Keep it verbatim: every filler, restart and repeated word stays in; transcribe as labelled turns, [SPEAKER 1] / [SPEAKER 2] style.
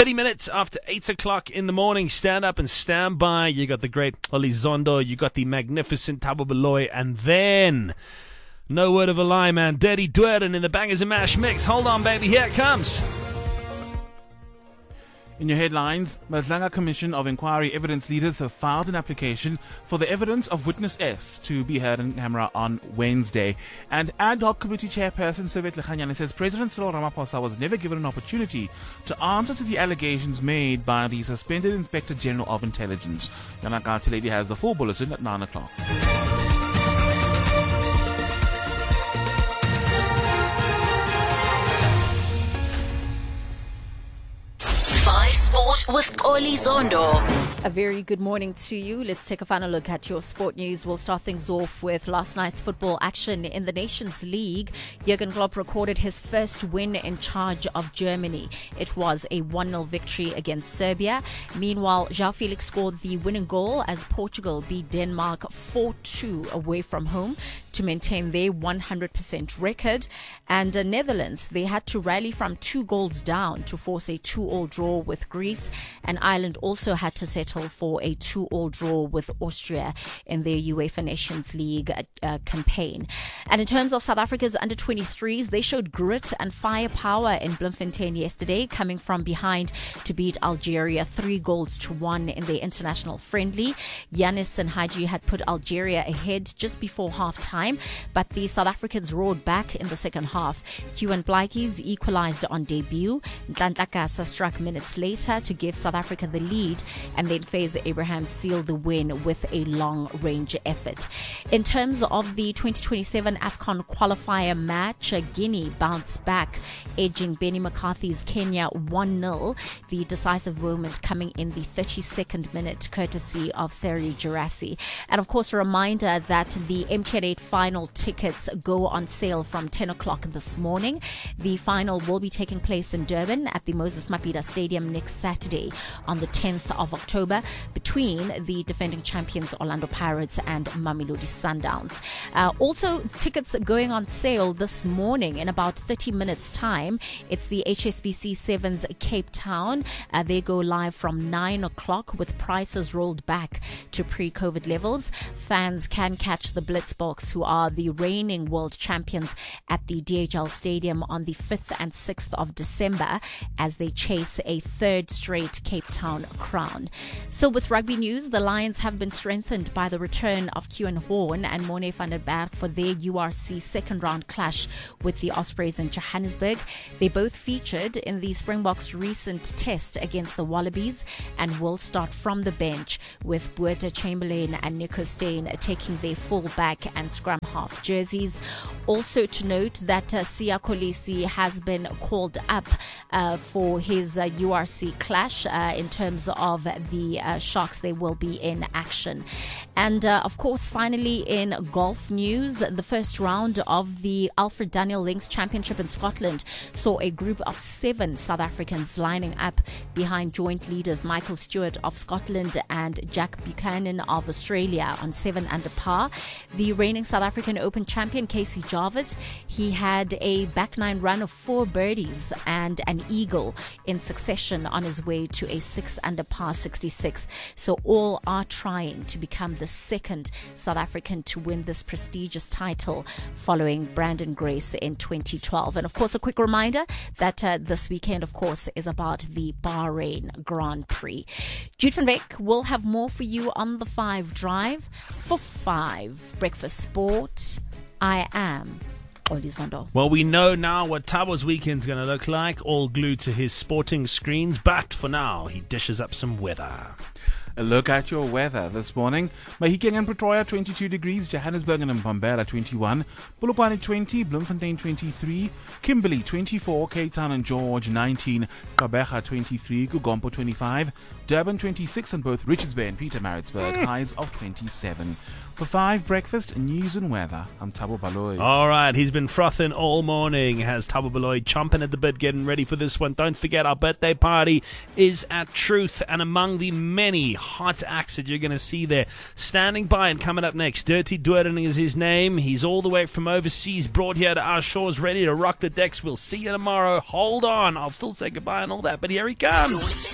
[SPEAKER 1] thirty minutes after eight o'clock in the morning. Stand up and stand by. You got the great Oli Zondo. You got the magnificent Thabo Baloyi. And then, no word of a lie, man, Dirty Dweren in the Bangers and Mash mix. Hold on, baby. Here it comes.
[SPEAKER 2] In your headlines, Madlanga Commission of Inquiry evidence leaders have filed an application for the evidence of Witness S to be heard on camera on Wednesday. And ad hoc committee chairperson Servet Lekganyane says President Cyril Ramaphosa was never given an opportunity to answer to the allegations made by the suspended Inspector General of Intelligence. Yana Kati Lady has the full bulletin at nine o'clock.
[SPEAKER 3] With Oli Zondo.
[SPEAKER 4] A very good morning to you. Let's take a final look at your sport news. We'll start things off with last night's football action in the Nations League. Jurgen Klopp recorded his first win in charge of Germany. It was a one nil victory against Serbia. Meanwhile, João Felix scored the winning goal as Portugal beat Denmark four two away from home to maintain their one hundred percent record. And uh, Netherlands, they had to rally from two goals down to force a two all draw with Greece. And Ireland also had to settle for a two all draw with Austria in their UEFA Nations League uh, campaign. And in terms of South Africa's under twenty-threes, they showed grit and firepower in Bloemfontein yesterday, coming from behind to beat Algeria three goals to one in their international friendly. Giannis and Haji had put Algeria ahead just before half time, but the South Africans roared back in the second half. Kieran Blaikies equalized on debut. Nhlanhla Kasa struck minutes later to give South Africa the lead, and then Faze Abraham sealed the win with a long-range effort. In terms of the twenty twenty-seven AFCON qualifier match, Guinea bounced back, edging Benny McCarthy's Kenya one nil, the decisive moment coming in the thirty-second minute, courtesy of Seri Girassi. And of course, a reminder that the M T N eight final tickets go on sale from ten o'clock this morning. The final will be taking place in Durban at the Moses Mabhida Stadium next Saturday on the tenth of October between the defending champions Orlando Pirates and Mamelodi Sundowns. Uh, also, tickets going on sale this morning in about thirty minutes time. It's the H S B C Sevens Cape Town. Uh, they go live from nine o'clock with prices rolled back to pre-COVID levels. Fans can catch the Blitzboks, who are the reigning world champions, at the D H L Stadium on the fifth and sixth of December as they chase a third straight Cape Town crown. So with rugby news, the Lions have been strengthened by the return of Kieran Horn and Morne van der Berg for their U R C second round clash with the Ospreys in Johannesburg. They both featured in the Springboks' recent test against the Wallabies and will start from the bench, with Boeta Chamberlain and Nico Steyn taking their full-back and scrum half jerseys. Also to note that uh, Siya Kolisi has been called up uh, for his uh, U R C clash. Uh, in terms of the uh, Sharks, they will be in action. And uh, of course, finally in golf news, the first round of the Alfred Daniel Links Championship in Scotland saw a group of seven South Africans lining up behind joint leaders Michael Stewart of Scotland and Jack Buchanan of Australia on seven under par. The reigning South African Open champion Casey Jarvis, he had a back nine run of four birdies and an eagle in succession on his way to a six under par sixty-six. So all are trying to become the second South African to win this prestigious title, following Brandon Grace in twenty twelve. And of course, a quick reminder that uh, this weekend, of course, is about the Bahrain Grand Prix. Jude van Beek will have more for you on the Five Drive. For Five Breakfast Sport, I am Oli Zondo.
[SPEAKER 1] Well, we know now what Thabo's weekend's going to look like, all glued to his sporting screens. But for now, he dishes up some weather.
[SPEAKER 2] A look at your weather this morning. Mahikeng and Pretoria twenty-two degrees, Johannesburg and Mpumalanga twenty-one, Polokwane twenty, Bloemfontein twenty-three, Kimberley twenty-four, Cape Town and George nineteen, Gqeberha twenty-three, Gugompo twenty-five, Durban twenty-six, and both Richards Bay and Pietermaritzburg highs of twenty-seven. For five breakfast, news and weather, I'm Thabo Baloyi.
[SPEAKER 1] All right, he's been frothing all morning, has Thabo Baloyi chomping at the bit, getting ready for this one. Don't forget, our birthday party is at Truth, and among the many hot acts that you're going to see there, standing by and coming up next, Dirty Dweren is his name. He's all the way from overseas, brought here to our shores, ready to rock the decks. We'll see you tomorrow. Hold on, I'll still say goodbye and all that, but here he comes.